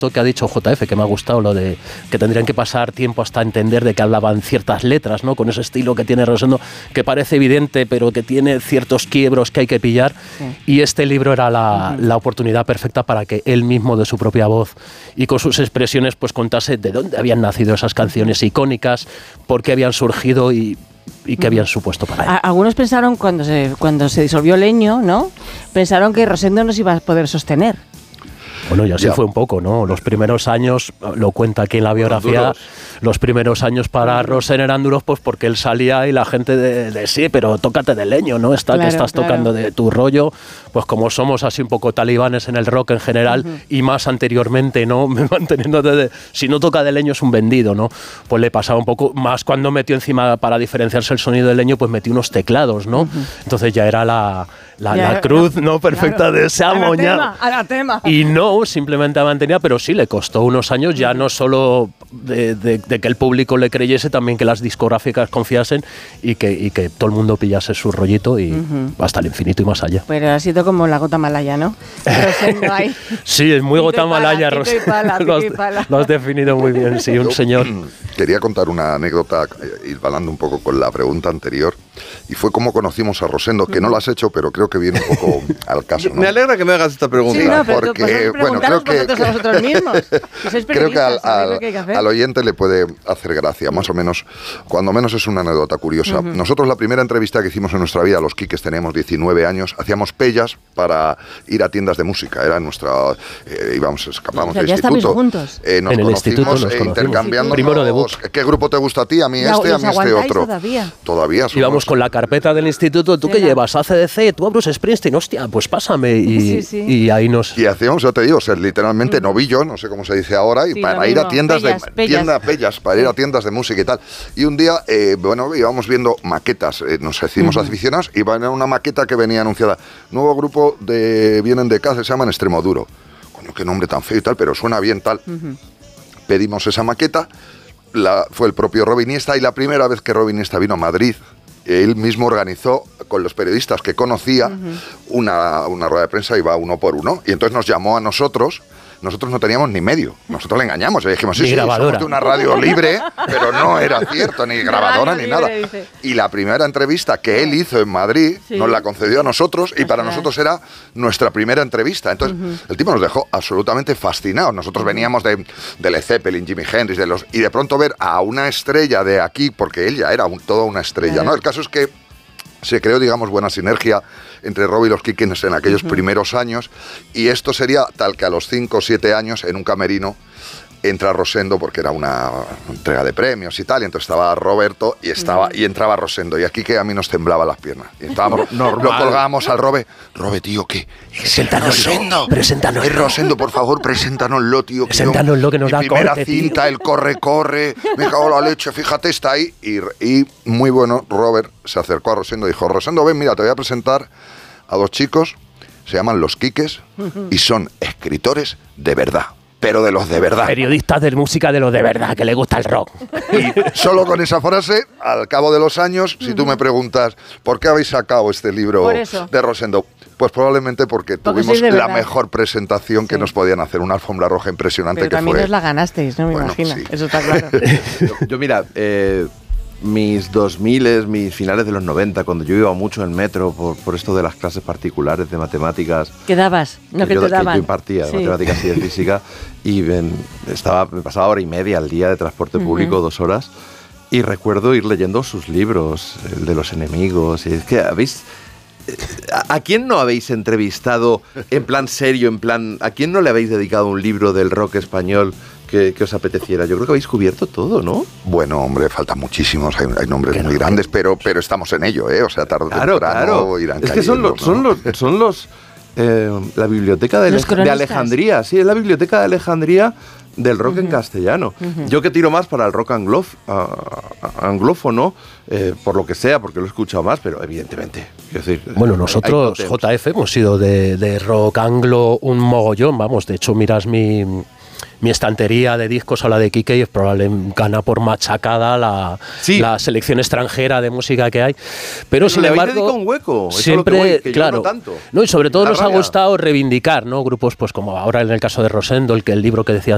que ha dicho JF, que me ha gustado, lo de que tendrían que pasar tiempo hasta entender de qué hablaban ciertas letras, ¿no? Con ese estilo que tiene Rosendo, que parece evidente, pero que tiene ciertos quiebros que hay que pillar. Sí. Y este libro era la oportunidad perfecta para que él mismo, de su propia voz y con sus expresiones, pues contase de dónde habían nacido esas canciones icónicas, por qué habían surgido y qué habían supuesto para él. Algunos pensaron, cuando se disolvió Leño, ¿no? Pensaron que Rosendo no se iba a poder sostener. Bueno, y así fue un poco, ¿no? Los primeros años, lo cuenta aquí en la biografía, los primeros años para Rosen eran duros, pues porque él salía y la gente de sí, pero tócate de Leño, ¿no? Que estás tocando de tu rollo, pues como somos así un poco talibanes en el rock en general, y más anteriormente, ¿no? Manteniendo si no toca de Leño es un vendido, ¿no? Pues le pasaba un poco, más cuando metió encima, para diferenciarse el sonido de Leño, pues metió unos teclados, ¿no? Entonces ya era la cruz, ¿no? Perfecta de ese amoñado. Anatema. Y no, simplemente mantenía, pero sí le costó unos años, ya no solo de que el público le creyese, también que las discográficas confiasen y que todo el mundo pillase su rollito y hasta el infinito y más allá. Pero ha sido como la gota malaya, ¿no? Sí, es muy gota malaya, Rosa. Lo has definido muy bien, sí, un señor. Quería contar una anécdota, ir balando un poco con la pregunta anterior, y fue cómo conocimos a Rosendo, que no lo has hecho, pero creo que viene un poco al caso, ¿no? Me alegra que me hagas esta pregunta. Sí, no, pero porque, bueno, creo que a vosotros mismos. Creo que al oyente le puede hacer gracia, más o menos, cuando menos es una anécdota curiosa. Nosotros la primera entrevista que hicimos en nuestra vida, los Quiques teníamos 19 años, hacíamos pellas para ir a tiendas de música, era nuestra, escapamos del instituto. Juntos. Nos conocimos intercambiando. Primero debut. ¿Qué grupo te gusta a ti? A mí a mí este otro. Todavía íbamos con la carpeta del instituto, ¿tú qué llevas? ACDC, tú a Bruce Springsteen, hostia, pues pásame. Y ahí nos... Y hacíamos, ya te digo, literalmente novillo, no sé cómo se dice ahora, y para ir a tiendas para ir a tiendas de música y tal. Y un día, íbamos viendo maquetas, nos hicimos aficionados, y venía una maqueta que venía anunciada, nuevo grupo vienen de Cáceres, se llaman Extremoduro. Coño, qué nombre tan feo y tal, pero suena bien tal. Pedimos esa maqueta, fue el propio Robin Iniesta, y la primera vez que Robin Iniesta vino a Madrid, él mismo organizó con los periodistas que conocía una rueda de prensa, iba uno por uno, y entonces nos llamó a nosotros. Nosotros no teníamos ni medio, nosotros le engañamos, le dijimos, sí, somos de una radio libre, pero no era cierto, ni grabadora ni nada. Y la primera entrevista que él hizo en Madrid nos la concedió a nosotros, y para nosotros era nuestra primera entrevista. Entonces el tipo nos dejó absolutamente fascinados. Nosotros veníamos de Led Zeppelin, Jimi Hendrix, y de pronto ver a una estrella de aquí, porque él ya era toda una estrella, ¿no? El caso es que se creó, digamos, buena sinergia entre Rob y los Quiquens en aquellos primeros años, y esto sería tal que a los 5 o 7 años, en un camerino, entra Rosendo, porque era una entrega de premios y tal, y entonces estaba Roberto y entraba Rosendo, y aquí que a mí nos temblaba las piernas. Y estábamos, lo colgábamos al Robe, tío, ¿qué? Preséntanoslo. Rosendo, por favor, preséntanoslo, tío. Preséntanoslo, que nos da corte, primera cinta, el corre, me cago en la leche, fíjate, está ahí. Y muy bueno, Robert se acercó a Rosendo y dijo, Rosendo, ven, mira, te voy a presentar a dos chicos, se llaman Los Quiques, y son escritores de verdad. Pero de los de verdad. Periodistas de música de los de verdad, que le gusta el rock. Y solo con esa frase, al cabo de los años, si tú me preguntas, ¿por qué habéis sacado este libro de Rosendo? Pues probablemente porque tuvimos la mejor presentación que nos podían hacer, una alfombra roja impresionante. Pero que también fue. Os la ganasteis, ¿no? Me imagino. Sí. Eso está claro. Yo mira, mis 2000, mis finales de los 90, cuando yo iba mucho en metro por esto de las clases particulares de matemáticas. ¿Qué dabas? No, que te daban. Que yo impartía de matemáticas y de física, y me pasaba hora y media al día de transporte público, 2 horas, y recuerdo ir leyendo sus libros, el de los enemigos, y es que ¿a quién no habéis entrevistado en plan serio, ¿a quién no le habéis dedicado un libro del rock español que os apeteciera? Yo creo que habéis cubierto todo, ¿no? Bueno, hombre, faltan muchísimos, hay nombres muy grandes, pero estamos en ello, ¿eh? O sea, tarde o temprano irán cayendo. Es que son los la biblioteca de Alejandría, sí, es la biblioteca de Alejandría del rock en castellano. Yo que tiro más para el rock anglófono, por lo que sea, porque lo he escuchado más, pero evidentemente. Es decir, bueno, nosotros, JF, hemos sido de rock anglo un mogollón, vamos, de hecho, miras mi estantería de discos a la de Quique y es probable gana por machacada la selección extranjera de música que hay. Pero sin embargo, un hueco. Siempre, que claro, no tanto. No, y sobre todo nos ha gustado reivindicar, ¿no? Grupos, pues como ahora en el caso de Rosendo, el libro que decía